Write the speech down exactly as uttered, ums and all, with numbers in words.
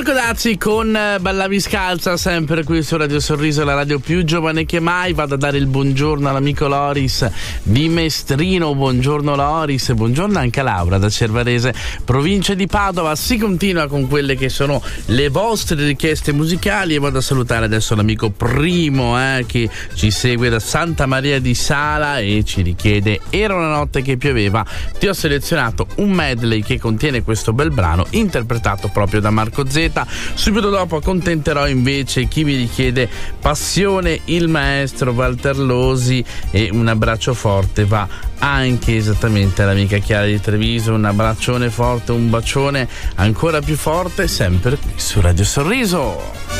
Marco Dazzi con Ballavi Scalza, sempre qui su Radio Sorriso, la radio più giovane che mai. Vado a dare il buongiorno all'amico Loris di Mestrino. Buongiorno Loris, buongiorno anche a Laura da Cervarese, provincia di Padova. Si continua con quelle che sono le vostre richieste musicali e vado a salutare adesso l'amico Primo eh, che ci segue da Santa Maria di Sala e ci richiede Era una notte che pioveva. Ti ho selezionato un medley che contiene questo bel brano interpretato proprio da Marco Z. Subito dopo accontenterò invece chi mi richiede Passione, il maestro Walter Losi, e un abbraccio forte va anche esattamente all'amica Chiara di Treviso. Un abbraccione forte, un bacione ancora più forte, sempre qui su Radio Sorriso.